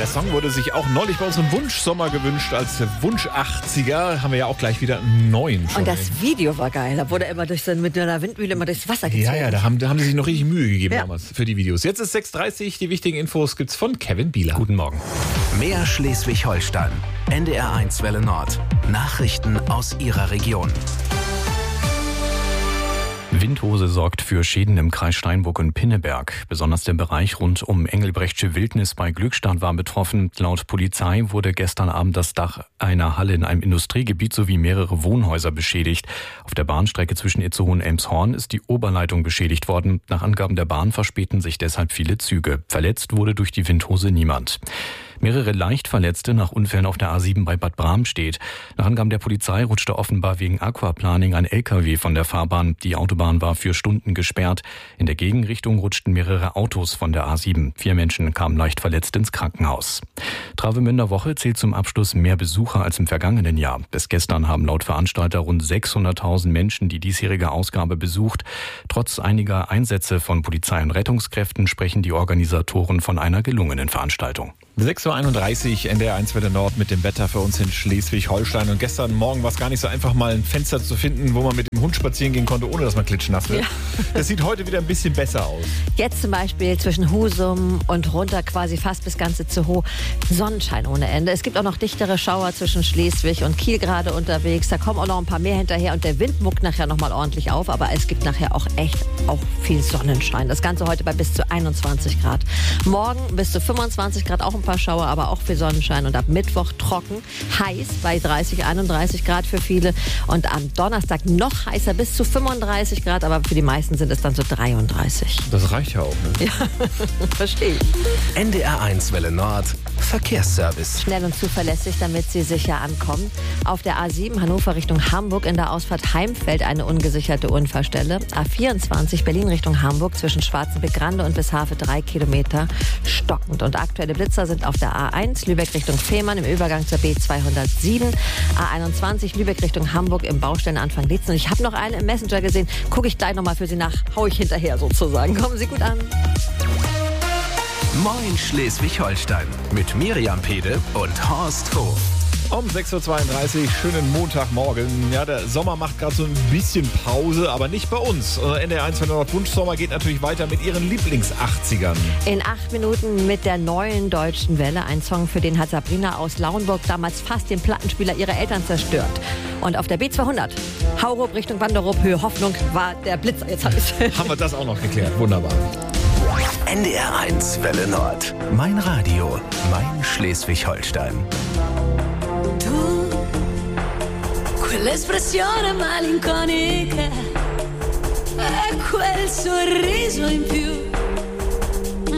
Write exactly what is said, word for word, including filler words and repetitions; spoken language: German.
Der Song wurde sich auch neulich bei unserem Wunschsommer gewünscht als Wunsch achtziger. Haben wir ja auch gleich wieder einen neuen. Und das Video war geil. Da wurde er immer durch so, mit einer Windmühle immer durchs Wasser gezogen. Ja, ja, da haben, da haben sie sich noch richtig Mühe gegeben ja. damals für die Videos. Jetzt ist sechs Uhr dreißig. Die wichtigen Infos gibt's von Kevin Bieler. Guten Morgen. Mehr Schleswig-Holstein. N D R eins Welle Nord. Nachrichten aus Ihrer Region. Windhose sorgt für Schäden im Kreis Steinburg und Pinneberg. Besonders der Bereich rund um Engelbrechtsche Wildnis bei Glückstadt war betroffen. Laut Polizei wurde gestern Abend das Dach einer Halle in einem Industriegebiet sowie mehrere Wohnhäuser beschädigt. Auf der Bahnstrecke zwischen Itzehoe und Elmshorn ist die Oberleitung beschädigt worden. Nach Angaben der Bahn verspäten sich deshalb viele Züge. Verletzt wurde durch die Windhose niemand. Mehrere Leichtverletzte nach Unfällen auf der A sieben bei Bad Bramstedt. Nach Angaben der Polizei rutschte offenbar wegen Aquaplaning ein L K W von der Fahrbahn. Die Autobahn war für Stunden gesperrt. In der Gegenrichtung rutschten mehrere Autos von der A sieben. Vier Menschen kamen leicht verletzt ins Krankenhaus. Travemünder Woche zählt zum Abschluss mehr Besucher als im vergangenen Jahr. Bis gestern haben laut Veranstalter rund sechshunderttausend Menschen die diesjährige Ausgabe besucht. Trotz einiger Einsätze von Polizei und Rettungskräften sprechen die Organisatoren von einer gelungenen Veranstaltung. sechs Uhr einunddreißig, N D R eins Welle Nord mit dem Wetter für uns in Schleswig-Holstein. Und gestern Morgen war es gar nicht so einfach, mal ein Fenster zu finden, wo man mit dem Hund spazieren gehen konnte, ohne dass man klitschnass wird. Ja. Das sieht heute wieder ein bisschen besser aus. Jetzt zum Beispiel zwischen Husum und runter quasi fast bis ganz Itzehoe. Sonnenschein ohne Ende. Es gibt auch noch dichtere Schauer zwischen Schleswig und Kiel gerade unterwegs. Da kommen auch noch ein paar mehr hinterher und der Wind muckt nachher noch mal ordentlich auf. Aber es gibt nachher auch echt auch viel Sonnenschein. Das Ganze heute bei bis zu einundzwanzig Grad. Morgen bis zu fünfundzwanzig Grad, auch ein paar Schauer, aber auch viel Sonnenschein. Und ab Mittwoch trocken, heiß bei dreißig, einunddreißig Grad für viele. Und am Donnerstag noch heißer bis zu fünfunddreißig Grad, aber für die meisten sind es dann so dreiunddreißig. Das reicht ja auch, ne? Ja, verstehe ich. N D R eins Welle Nord. Verkehrsservice. Schnell und zuverlässig, damit Sie sicher ankommen. Auf der A sieben Hannover Richtung Hamburg in der Ausfahrt Heimfeld eine ungesicherte Unfallstelle. A vierundzwanzig Berlin Richtung Hamburg zwischen Schwarzenbeck-Grande und Bishafe drei Kilometer stockend. Und aktuelle Blitzer sind auf der A eins Lübeck Richtung Fehmarn im Übergang zur B zweihundertsieben. A einundzwanzig Lübeck Richtung Hamburg im Baustellenanfang Litzen. Und ich habe noch eine im Messenger gesehen. Gucke ich gleich nochmal für Sie nach. Hau ich hinterher sozusagen. Kommen Sie gut an. Moin Schleswig-Holstein mit Miriam Pede und Horst Hof. Um sechs Uhr zweiunddreißig, schönen Montagmorgen. Ja, der Sommer macht gerade so ein bisschen Pause, aber nicht bei uns. N D R eins Welle Nord Wunschsommer geht natürlich weiter mit ihren Lieblings-achtzigern. In acht Minuten mit der neuen deutschen Welle. Ein Song, für den hat Sabrina aus Lauenburg damals fast den Plattenspieler ihrer Eltern zerstört. Und auf der B zweihundert, Haurup Richtung Wanderup, Höhe Hoffnung, war der Blitzer. Jetzt habe ich's. Haben wir das auch noch geklärt. Wunderbar. N D R eins Welle Nord. Mein Radio, mein Schleswig-Holstein. Tu, quell'espressione malinconica e quel sorriso in più